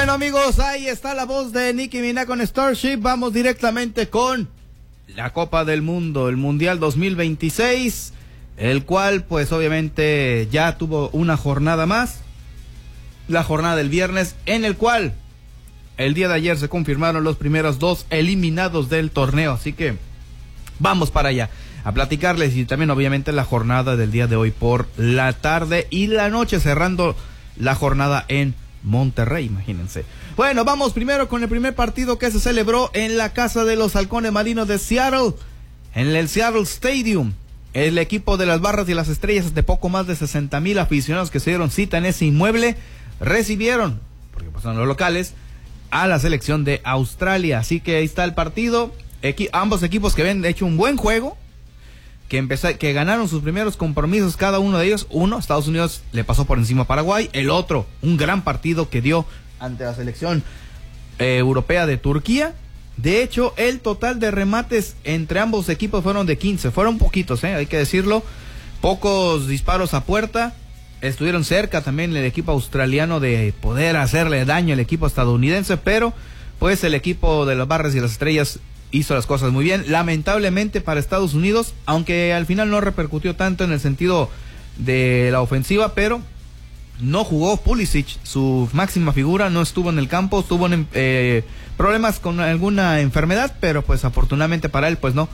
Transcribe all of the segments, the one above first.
Bueno, amigos, ahí está la voz de Nicki Minaj con Starship. Vamos directamente con la Copa del Mundo, el Mundial 2026, el cual pues obviamente ya tuvo una jornada más, la jornada del viernes, en el cual el día de ayer se confirmaron los primeros 2 eliminados del torneo, así que vamos para allá a platicarles, y también obviamente la jornada del día de hoy por la tarde y la noche, cerrando la jornada en Monterrey, imagínense. Bueno, vamos primero con el primer partido que se celebró en la casa de los Halcones Marinos de Seattle, en el Seattle Stadium. El equipo de las Barras y las Estrellas, de poco más de 60,000 aficionados que se dieron cita en ese inmueble, recibieron, porque pues son los locales, a la selección de Australia. Así que ahí está el partido. Ambos equipos que habían hecho un buen juego, que ganaron sus primeros compromisos, cada uno de ellos. Uno, Estados Unidos le pasó por encima a Paraguay. El otro, un gran partido que dio ante la selección europea de Turquía. De hecho, el total de remates entre ambos equipos fueron de 15. Fueron poquitos, hay que decirlo. Pocos disparos a puerta. Estuvieron cerca también el equipo australiano de poder hacerle daño al equipo estadounidense, pero pues el equipo de las Barras y las Estrellas hizo las cosas muy bien. Lamentablemente para Estados Unidos, aunque al final no repercutió tanto en el sentido de la ofensiva, pero no jugó Pulisic, su máxima figura, no estuvo en el campo, tuvo problemas con alguna enfermedad, pero pues afortunadamente para él pues no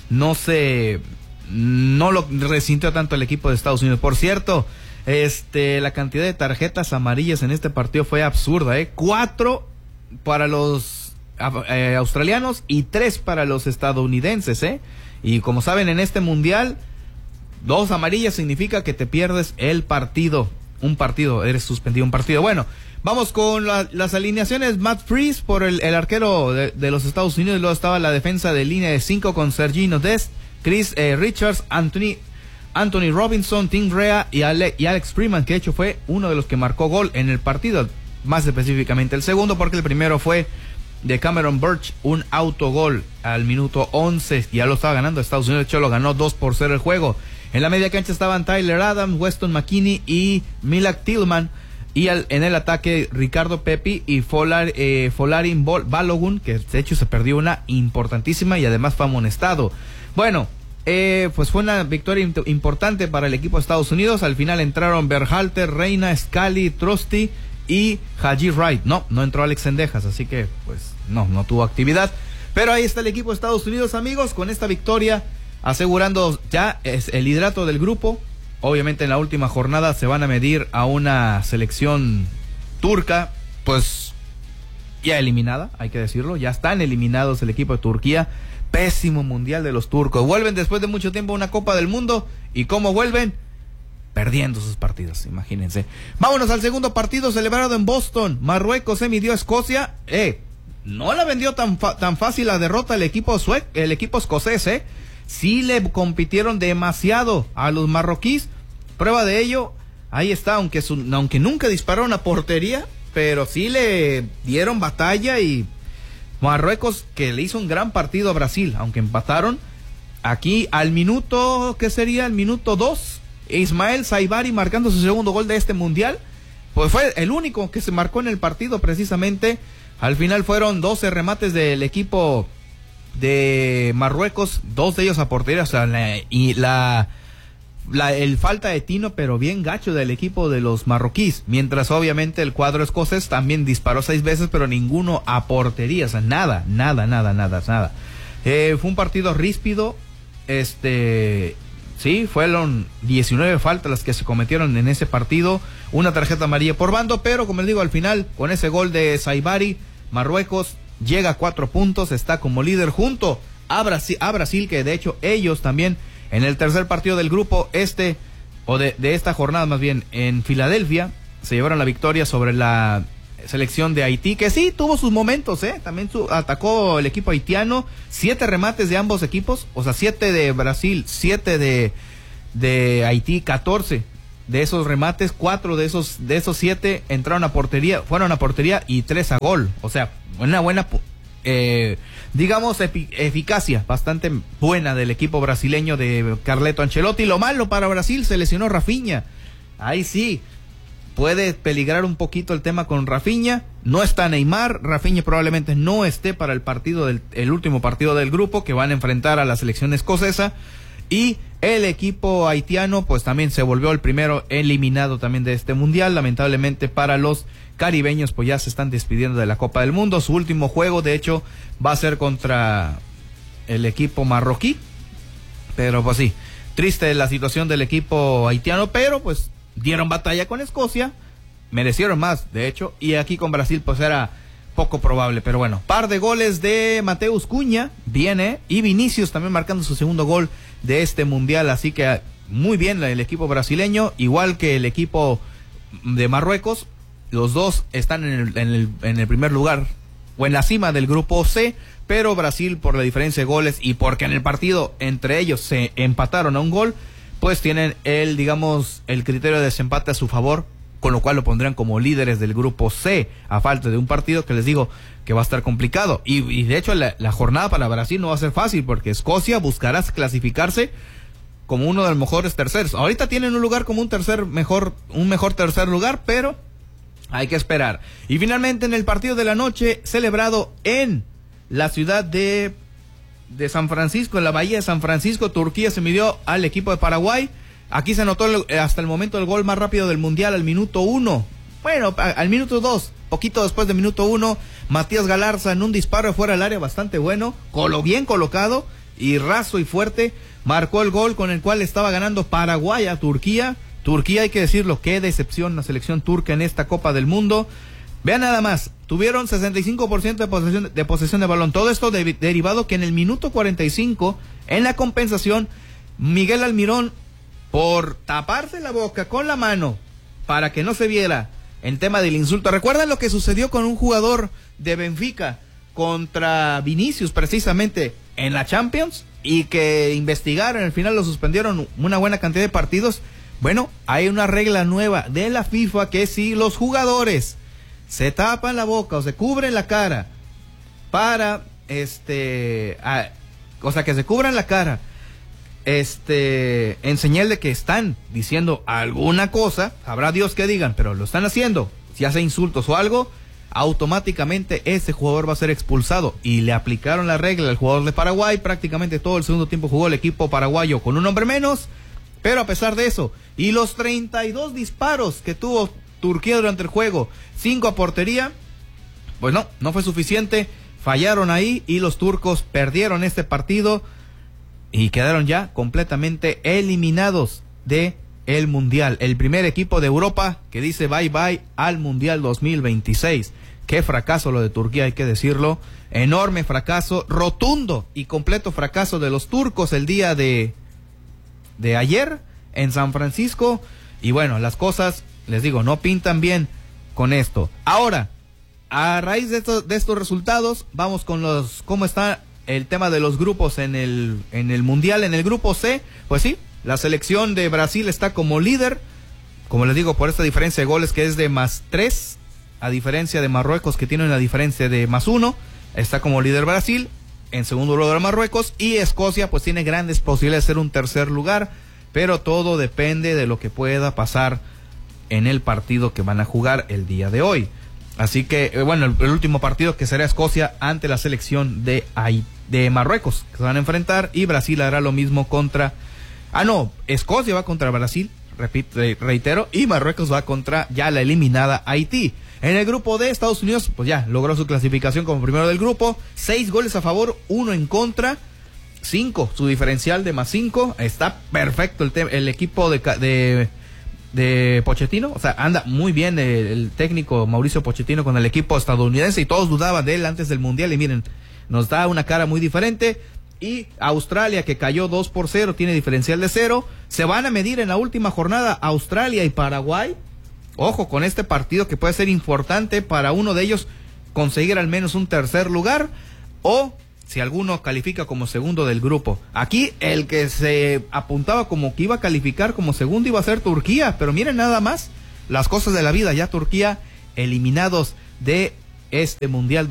lo resintió tanto el equipo de Estados Unidos. Por cierto, la cantidad de tarjetas amarillas en este partido fue absurda, 4 para los australianos y 3 para los estadounidenses, y como saben, en este mundial 2 amarillas significa que te pierdes el partido, eres suspendido un partido. Bueno, vamos con las alineaciones. Matt Freese por el arquero de los Estados Unidos. Luego estaba la defensa de línea de 5 con Sergiño Dest, Chris Richards, Anthony Robinson, Tim Rea y Alex Freeman, que de hecho fue uno de los que marcó gol en el partido, más específicamente el segundo, porque el primero fue de Cameron Birch, un autogol al minuto 11, ya lo estaba ganando Estados Unidos. De hecho lo ganó 2-0 el juego. En la media cancha estaban Tyler Adams, Weston McKennie y Milak Tillman, y en el ataque Ricardo Pepi y Folarin Balogun, que de hecho se perdió una importantísima y además fue amonestado. Bueno, pues fue una victoria importante para el equipo de Estados Unidos. Al final entraron Berhalter, Reina, Scally, Trusty y Haji Wright. No entró Alex Cendejas, así que pues no tuvo actividad. Pero ahí está el equipo de Estados Unidos, amigos, con esta victoria asegurando ya el liderato del grupo. Obviamente en la última jornada se van a medir a una selección turca, pues ya eliminada, hay que decirlo. Ya están eliminados el equipo de Turquía. Pésimo mundial de los turcos. Vuelven después de mucho tiempo a una Copa del Mundo. ¿Y cómo vuelven? Perdiendo sus partidos, imagínense. Vámonos al segundo partido celebrado en Boston. Marruecos se midió a Escocia. No la vendió tan fácil la derrota el equipo escocés, Sí le compitieron demasiado a los marroquíes. Prueba de ello, ahí está, aunque nunca dispararon a portería, pero sí le dieron batalla. Y Marruecos, que le hizo un gran partido a Brasil, aunque empataron. Aquí al minuto, ¿qué sería? El minuto 2, Ismael Saibari marcando su segundo gol de este mundial, pues fue el único que se marcó en el partido precisamente. Al final fueron 12 remates del equipo de Marruecos, 2 de ellos a portería, o sea, el falta de tino, pero bien gacho del equipo de los marroquíes, mientras obviamente el cuadro escocés también disparó 6 veces, pero ninguno a portería, o sea, nada. Fue un partido ríspido, sí, fueron 19 faltas las que se cometieron en ese partido, una tarjeta amarilla por bando, pero como les digo, al final, con ese gol de Saibari, Marruecos llega a 4 puntos, está como líder junto a Brasil, que de hecho ellos también en el tercer partido del grupo de esta jornada más bien, en Filadelfia, se llevaron la victoria sobre la selección de Haití, que sí tuvo sus momentos, también atacó el equipo haitiano, 7 remates de ambos equipos, o sea, 7 de Brasil, 7 de Haití, 14 de esos remates, 4 de esos 7 fueron a portería y 3 a gol, o sea, una buena digamos eficacia bastante buena del equipo brasileño de Carleto Ancelotti. Lo malo para Brasil, se lesionó Rafinha, ahí sí puede peligrar un poquito el tema con Rafinha. No está Neymar, Rafinha probablemente no esté para el último partido del grupo que van a enfrentar a la selección escocesa. Y el equipo haitiano pues también se volvió el primero eliminado también de este mundial. Lamentablemente para los caribeños pues ya se están despidiendo de la Copa del Mundo. Su último juego de hecho va a ser contra el equipo marroquí. Pero pues sí, triste la situación del equipo haitiano, pero pues dieron batalla con Escocia, merecieron más de hecho, y aquí con Brasil pues era poco probable, pero bueno, par de goles de Mateus Cunha, viene, y Vinicius también marcando su segundo gol de este mundial, así que muy bien el equipo brasileño, igual que el equipo de Marruecos, los dos están en el primer lugar, o en la cima del grupo C, pero Brasil por la diferencia de goles y porque en el partido entre ellos se empataron a un gol, pues tienen el criterio de desempate a su favor, con lo cual lo pondrán como líderes del grupo C, a falta de un partido que les digo que va a estar complicado. Y de hecho la jornada para Brasil no va a ser fácil, porque Escocia buscará clasificarse como uno de los mejores terceros. Ahorita tienen un lugar como un mejor tercer lugar, pero hay que esperar. Y finalmente en el partido de la noche, celebrado en la ciudad de San Francisco, en la bahía de San Francisco, Turquía se midió al equipo de Paraguay. Aquí se anotó hasta el momento el gol más rápido del mundial al minuto 1. Bueno, al minuto 2, poquito después del minuto 1, Matías Galarza en un disparo de fuera del área bastante bueno, bien colocado y raso y fuerte, marcó el gol con el cual estaba ganando Paraguay a Turquía. Turquía, hay que decirlo, qué decepción la selección turca en esta Copa del Mundo. Vean nada más, tuvieron 65% de posesión de balón. Todo esto derivado que en el minuto 45, en la compensación, Miguel Almirón, por taparse la boca con la mano para que no se viera el tema del insulto. ¿Recuerdan lo que sucedió con un jugador de Benfica contra Vinicius precisamente en la Champions? Y que investigaron, al final lo suspendieron una buena cantidad de partidos. Bueno, hay una regla nueva de la FIFA que si los jugadores se tapan la boca o se cubren la cara para o sea, que se cubran la cara en señal de que están diciendo alguna cosa, sabrá Dios que digan, pero lo están haciendo, si hace insultos o algo, automáticamente ese jugador va a ser expulsado. Y le aplicaron la regla al jugador de Paraguay. Prácticamente todo el segundo tiempo jugó el equipo paraguayo con un hombre menos, pero a pesar de eso, y los 32 disparos que tuvo Turquía durante el juego, 5 a portería, pues no fue suficiente, fallaron ahí y los turcos perdieron este partido y quedaron ya completamente eliminados de el Mundial. El primer equipo de Europa que dice bye bye al Mundial 2026. Qué fracaso lo de Turquía, hay que decirlo. Enorme fracaso, rotundo y completo fracaso de los turcos el día de ayer en San Francisco. Y bueno, las cosas, les digo, no pintan bien con esto. Ahora, a raíz de estos resultados, vamos con cómo está el tema de los grupos en el Mundial. En el grupo C, pues sí, la selección de Brasil está como líder, como les digo, por esta diferencia de goles que es de +3, a diferencia de Marruecos que tiene una diferencia de +1, está como líder Brasil, en segundo lugar Marruecos, y Escocia pues tiene grandes posibilidades de ser un tercer lugar, pero todo depende de lo que pueda pasar en el partido que van a jugar el día de hoy. Así que, bueno, el último partido que será Escocia ante la selección de Marruecos, que se van a enfrentar, y Brasil hará lo mismo Escocia va contra Brasil, reitero, y Marruecos va contra ya la eliminada Haití. En el grupo D, Estados Unidos, pues ya logró su clasificación como primero del grupo, 6 goles a favor, 1 en contra, 5, su diferencial de +5, está perfecto el equipo de Pochettino, o sea, anda muy bien el técnico Mauricio Pochettino con el equipo estadounidense, y todos dudaban de él antes del Mundial, y miren, nos da una cara muy diferente. Y Australia, que cayó 2-0, tiene diferencial de 0, se van a medir en la última jornada Australia y Paraguay. Ojo con este partido que puede ser importante para uno de ellos conseguir al menos un tercer lugar, o si alguno califica como segundo del grupo. Aquí el que se apuntaba como que iba a calificar como segundo iba a ser Turquía, pero miren nada más las cosas de la vida, ya Turquía eliminados de este Mundial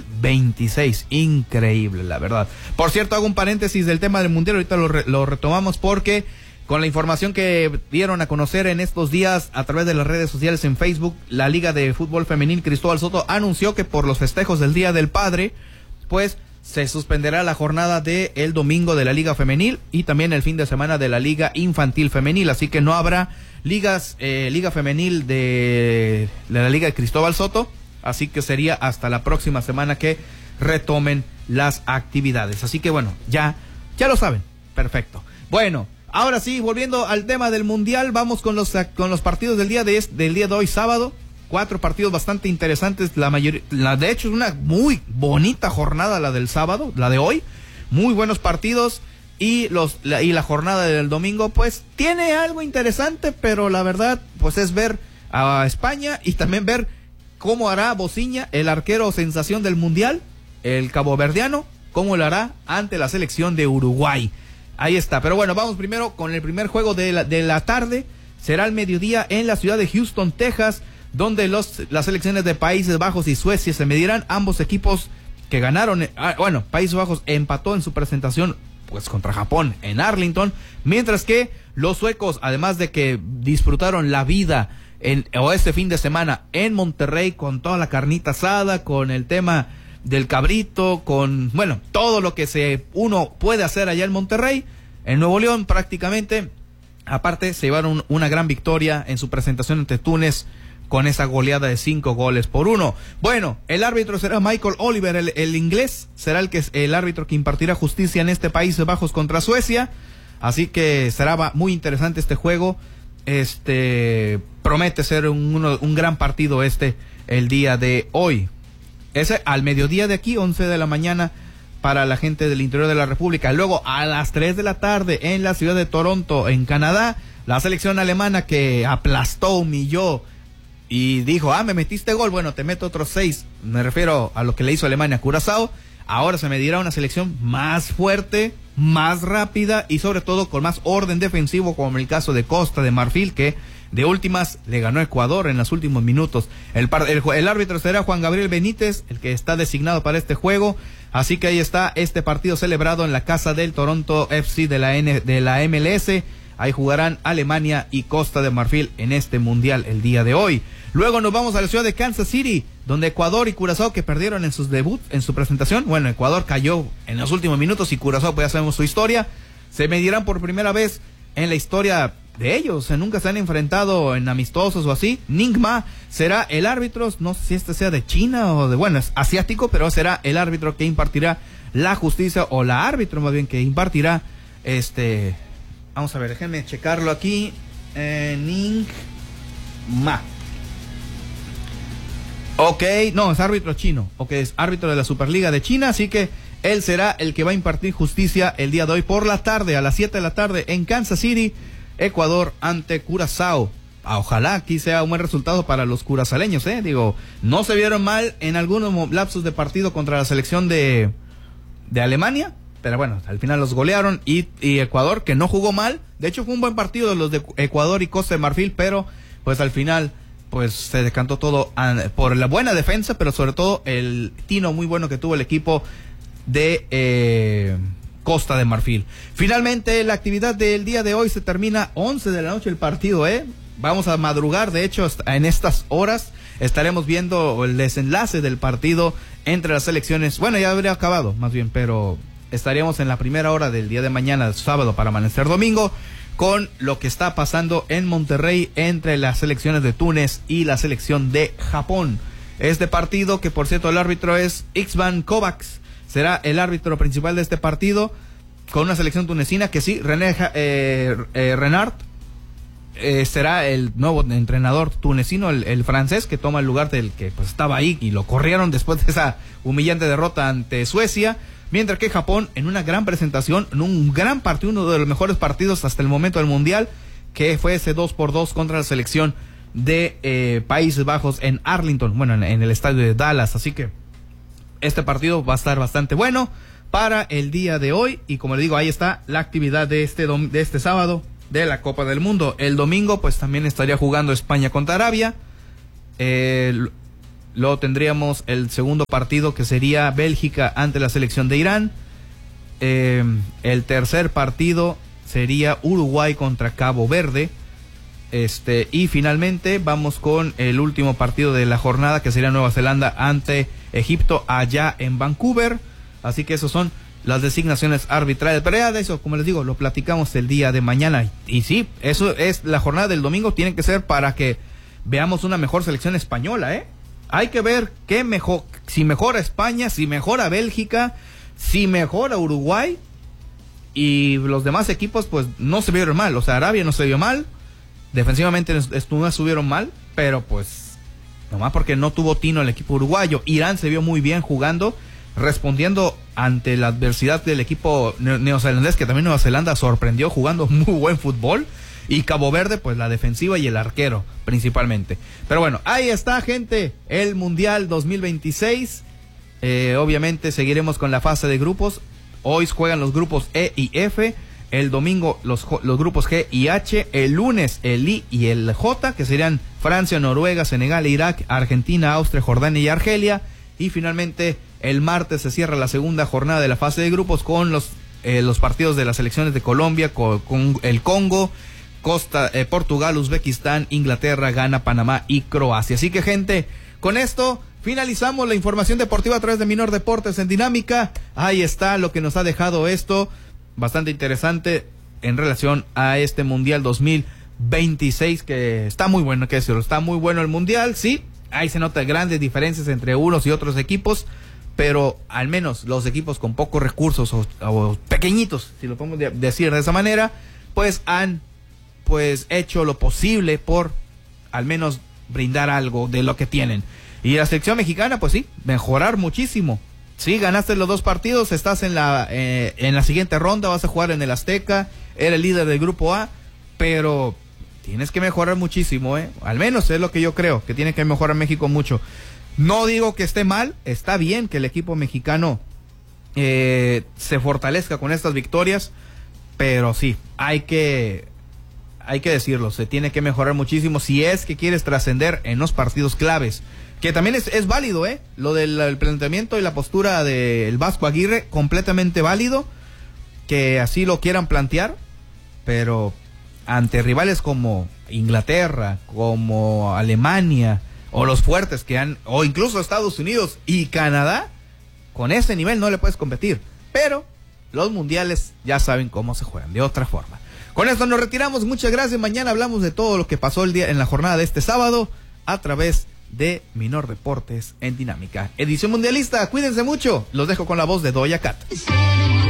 2026, increíble la verdad. Por cierto, hago un paréntesis del tema del Mundial, ahorita lo retomamos porque con la información que dieron a conocer en estos días a través de las redes sociales en Facebook, la Liga de Fútbol Femenil Cristóbal Soto anunció que por los festejos del Día del Padre, pues se suspenderá la jornada de el domingo de la Liga Femenil y también el fin de semana de la Liga Infantil Femenil, así que no habrá Liga Femenil de la Liga de Cristóbal Soto, así que sería hasta la próxima semana que retomen las actividades. Así que bueno, ya lo saben, perfecto. Bueno, ahora sí, volviendo al tema del Mundial, vamos con los partidos del día de hoy, sábado. 4 partidos bastante interesantes, de hecho es una muy bonita jornada la del sábado, la de hoy, muy buenos partidos, y la jornada del domingo pues tiene algo interesante, pero la verdad pues es ver a España y también ver cómo hará Bociña, el arquero sensación del Mundial, el caboverdiano, cómo lo hará ante la selección de Uruguay. Ahí está, pero bueno, vamos primero con el primer juego de la tarde, será al mediodía en la ciudad de Houston, Texas, donde las selecciones de Países Bajos y Suecia se medirán. Ambos equipos que ganaron, Países Bajos empató en su presentación pues contra Japón en Arlington, mientras que los suecos, además de que disfrutaron la vida este fin de semana en Monterrey con toda la carnita asada, con el tema del cabrito, con todo lo que uno puede hacer allá en Monterrey, en Nuevo León prácticamente, aparte se llevaron una gran victoria en su presentación ante Túnez con esa goleada de 5-1. Bueno, el árbitro será Michael Oliver, el inglés, será el árbitro que impartirá justicia en este Países Bajos contra Suecia, así que será muy interesante este juego, promete ser un gran partido el día de hoy. Ese al mediodía de aquí, 11 de la mañana, para la gente del interior de la República. Luego, a las 3 de la tarde, en la ciudad de Toronto, en Canadá, la selección alemana que aplastó, humilló y dijo, me metiste gol, bueno, te meto otros 6. Me refiero a lo que le hizo Alemania a Curazao. Ahora se medirá una selección más fuerte, más rápida y sobre todo con más orden defensivo, como en el caso de Costa de Marfil, que de últimas le ganó a Ecuador en los últimos minutos. El árbitro será Juan Gabriel Benítez, el que está designado para este juego. Así que ahí está este partido celebrado en la casa del Toronto FC de la MLS. Ahí jugarán Alemania y Costa de Marfil en este mundial el día de hoy. Luego nos vamos a la ciudad de Kansas City, donde Ecuador y Curazao, que perdieron en sus debuts, en su presentación. Bueno, Ecuador cayó en los últimos minutos y Curazao, pues ya sabemos su historia. Se medirán por primera vez en la historia de ellos. Nunca se han enfrentado en amistosos o así. Ningma será el árbitro, no sé si sea de China o es asiático, pero será el árbitro que impartirá la justicia, o la árbitro más bien que impartirá vamos a ver, déjenme checarlo aquí. Ningma. Ok, no, es árbitro chino. Ok, es árbitro de la Superliga de China, así que él será el que va a impartir justicia el día de hoy por la tarde, a las 7 de la tarde en Kansas City, Ecuador ante Curazao. Ojalá aquí sea un buen resultado para los curazaleños, no se vieron mal en algunos lapsos de partido contra la selección de Alemania, pero bueno, al final los golearon y Ecuador, que no jugó mal, de hecho fue un buen partido los de Ecuador y Costa de Marfil, pero pues al final pues se decantó todo por la buena defensa, pero sobre todo el tino muy bueno que tuvo el equipo de Costa de Marfil. Finalmente la actividad del día de hoy se termina 11 de la noche el partido, vamos a madrugar, de hecho en estas horas estaremos viendo el desenlace del partido entre las selecciones. Bueno, ya habría acabado más bien, pero estaríamos en la primera hora del día de mañana, sábado para amanecer domingo, con lo que está pasando en Monterrey entre las selecciones de Túnez y la selección de Japón. Este partido, que por cierto el árbitro es Ixvan Kovacs, será el árbitro principal de este partido, con una selección tunecina que sí, René Renard será el nuevo entrenador tunecino, el francés, que toma el lugar del que pues estaba ahí y lo corrieron después de esa humillante derrota ante Suecia. Mientras que Japón, en una gran presentación, en un gran partido, uno de los mejores partidos hasta el momento del Mundial, que fue ese 2-2 contra la selección de Países Bajos en Arlington, en el estadio de Dallas. Así que este partido va a estar bastante bueno para el día de hoy. Y como le digo, ahí está la actividad de este sábado de la Copa del Mundo. El domingo, pues también estaría jugando España contra Arabia. Luego tendríamos el segundo partido, que sería Bélgica ante la selección de Irán. El tercer partido sería Uruguay contra Cabo Verde. Y finalmente vamos con el último partido de la jornada, que sería Nueva Zelanda ante Egipto allá en Vancouver. Así que esos son las designaciones arbitrales, pero ya de eso, como les digo, lo platicamos el día de mañana. Y sí, eso es la jornada del domingo, tiene que ser para que veamos una mejor selección española, Hay que ver qué mejor, si mejora España, si mejora Bélgica, si mejora Uruguay, y los demás equipos pues no se vieron mal. O sea, Arabia no se vio mal, defensivamente no estuvieron mal, pero pues nomás porque no tuvo tino el equipo uruguayo. Irán se vio muy bien jugando, respondiendo ante la adversidad del equipo neozelandés, que también Nueva Zelanda sorprendió jugando muy buen fútbol, y Cabo Verde pues la defensiva y el arquero principalmente. Pero bueno, ahí está, gente, el Mundial 2026. Obviamente seguiremos con la fase de grupos. Hoy juegan los grupos E y F, el domingo los grupos G y H, el lunes el I y el J, que serían Francia, Noruega, Senegal, Irak, Argentina, Austria, Jordania y Argelia. Y finalmente el martes se cierra la segunda jornada de la fase de grupos con los partidos de las selecciones de Colombia, con el Congo, Portugal, Uzbekistán, Inglaterra, Ghana, Panamá y Croacia. Así que, gente, con esto finalizamos la información deportiva a través de Minor Deportes en Dinámica. Ahí está lo que nos ha dejado esto, bastante interesante en relación a este Mundial 2026, que está muy bueno, que decirlo, está muy bueno el Mundial, sí, ahí se notan grandes diferencias entre unos y otros equipos, pero al menos los equipos con pocos recursos o pequeñitos, si lo podemos decir de esa manera, pues han hecho lo posible por al menos brindar algo de lo que tienen. Y la selección mexicana, pues sí, mejorar muchísimo. Sí, ganaste los 2 partidos, estás en la siguiente ronda, vas a jugar en el Azteca, eres el líder del grupo A, pero tienes que mejorar muchísimo, Al menos es lo que yo creo, que tiene que mejorar México mucho. No digo que esté mal, está bien que el equipo mexicano se fortalezca con estas victorias, pero sí, hay que decirlo, se tiene que mejorar muchísimo si es que quieres trascender en los partidos claves. Que también es válido, lo del planteamiento y la postura del Vasco Aguirre, completamente válido, que así lo quieran plantear, pero ante rivales como Inglaterra, como Alemania, o los fuertes o incluso Estados Unidos y Canadá, con ese nivel no le puedes competir. Pero los mundiales ya saben cómo se juegan, de otra forma. Con esto nos retiramos, muchas gracias. Mañana hablamos de todo lo que pasó en la jornada de este sábado a través de Minor Deportes en Dinámica. Edición mundialista, cuídense mucho. Los dejo con la voz de Doja Cat.